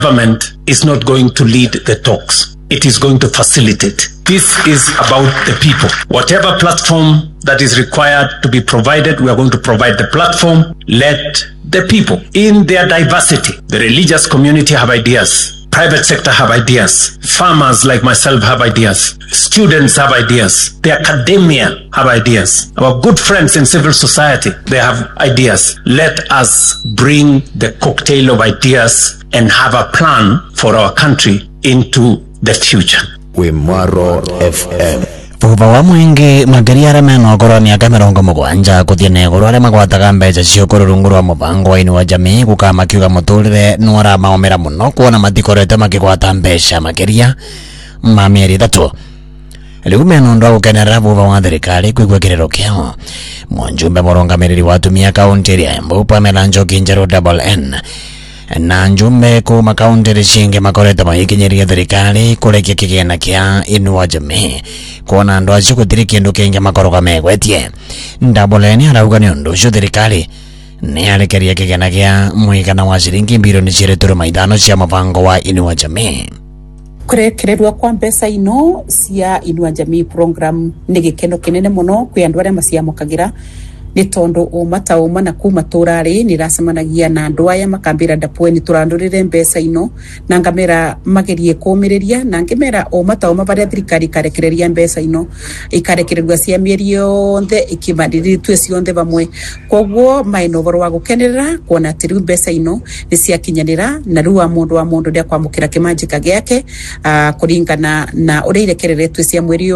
government is not going to lead the talks. It is going to facilitate. This is about the people. Whatever platform that is required to be provided, we are going to provide the platform. Let the people, in their diversity, the religious community have ideas, private sector have ideas, farmers like myself have ideas, students have ideas, the academia have ideas, our good friends in civil society, they have ideas. Let us bring the cocktail of ideas and have a plan for our country into the future. Wimaro FM. Vuva wa mwingi magari ara meno ngoro miaka 70 kuthie negoro aria magwataga mbeca cio kururungu rwa mubango wa Inua Jamii gukama kiuga muturire nwara maomera muno kuona matikorete makigwata mbeca makiria ma mieri 3. Riu meno ndo gukenera vuva wa thirikari kwigwa kirero kiao. Mwanjumbe murongamiriri wa atumia kaunti ya Embu Pamela Njoki Njeru N na njumbe kuma kaunti cinge makorete magikinyiria thirikari kurekia kigena kia Inua Jamii kuona andu acio gutiri kindu kingi makoroga megwetie. N arauga ni undu ucio thirikari ni arekeria kigena kia mwigana wa ciringi bilioni 5 cia mubango wa Inua Jamii. Kurekererwa kwa mbeca ino cia Inua Jamii program ni gikeno kinene muno kwi andu aria maciamukagira ni tondo uma na kuma turari ni rasemanagia na andu aya makambira ndapwe ni turandurire mbeca ino na ngamera magerie kumiriria na ngemera uma baria thirikari karekereria mbeca ino ikarekererwa cia mieri yonthe ikibadiritwe cionthe bamwe koguo maino boro wa gukenerera kuona tiru mbeca ino ni cia kinyanira na ruwa mundu ndia kwamukira kimanjika giake kuringana na uria irekereretwe cia mweri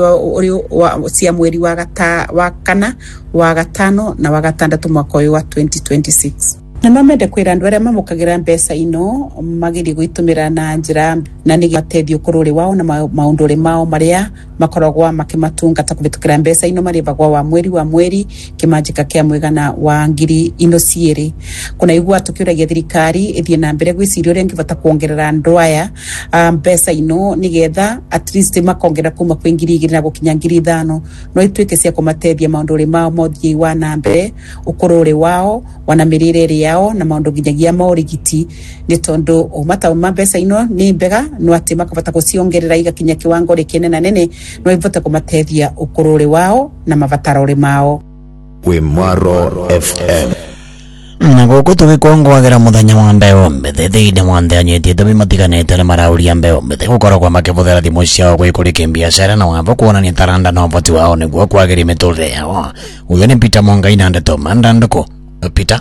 wa kana wa gatano na wa gatandatu mwaka uyu wa 2026. Na nomende kwira andu aria mamukagira mbeca ino magiri gwitumira na njira na ni gitethio kururi wao na maunduri mao maria makoragwa makimatungata kubitukira mbeca ino mari bagwa wa mweri kimanjika kia mwigana wa ngiri ino ciiri. Kuna igwa tukiuragia thirikari ithie na mbere gwiciria uria ngivata kuongerera andu aya mbeca ino nigetha at least makongera kuma kwi ngiri 2 na gukinya ngiri 5 no itwike cia kumatethia maunduri mao mothie wa na mbere ukururi wao wana mirire yao na maundu ginyagia maurigiti ni tondu umata mbeca ino ni mbega no ati makabata guciongerera igakinya kiwango rikene na nene no ivota kumatethia ukururi wao na mabatarore mao. Wimaro FM. Na guku tugikongwagira muthenya wa mbeo mbethe thiini mwanthe anyitie tumi matiganite marauria mbeo mbethe gukoragwa makibuthira thimu ciao gwikurikia biashara na wavo kuonania taranda na uboti wao niguo kwagiria miturire yao. Uyu ni Peter Mongai na Ndeto Mandanduko. Peter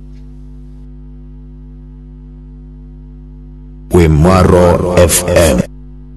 Wimaro FM.